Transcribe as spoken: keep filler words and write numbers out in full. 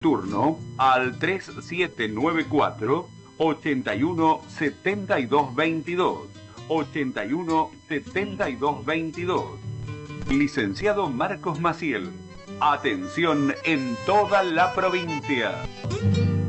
Turno al tres siete nueve cuatro, ocho uno siete dos dos. ochenta y uno setenta y dos veintidós. Licenciado Marcos Maciel. Atención en toda la provincia.